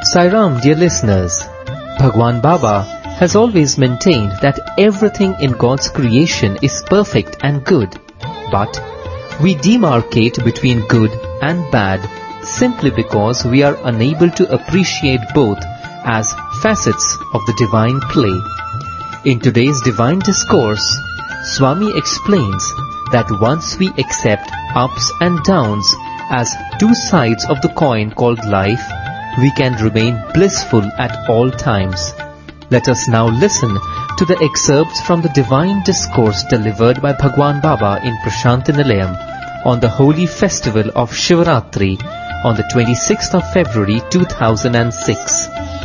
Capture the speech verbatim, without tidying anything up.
Sairam, dear listeners, Bhagwan Baba has always maintained that everything in God's creation is perfect and good, but we demarcate between good and bad simply because we are unable to appreciate both as facets of the divine play. In today's divine discourse, Swami explains that once we accept ups and downs as two sides of the coin called life, we can remain blissful at all times. Let us now listen to the excerpts from the divine discourse delivered by Bhagwan Baba in Prasanthi Nilayam on the holy festival of Shivaratri on the twenty-sixth of February two thousand six.